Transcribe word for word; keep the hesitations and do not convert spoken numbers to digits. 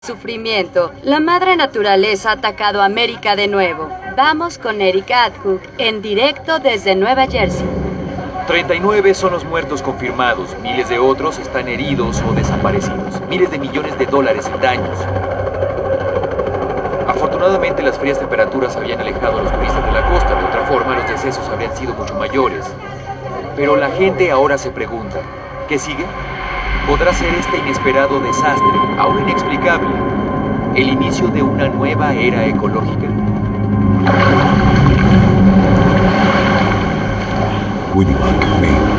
Sufrimiento. La madre naturaleza ha atacado a América de nuevo. Vamos con Eric Adcock en directo desde Nueva Jersey. treinta y nueve son los muertos confirmados. Miles de otros están heridos o desaparecidos. Miles de millones de dólares en daños. Afortunadamente, las frías temperaturas habían alejado a los turistas de la costa. De otra forma, los decesos habrían sido mucho mayores. Pero la gente ahora se pregunta, ¿qué sigue? ¿Podrá ser este inesperado desastre, aún inexplicable, el inicio de una nueva era ecológica? Winnie Main.